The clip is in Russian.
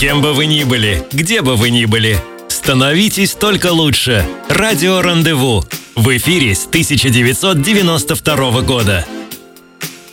Кем бы вы ни были, где бы вы ни были, становитесь только лучше. Радио «Рандеву» в эфире с 1992 года.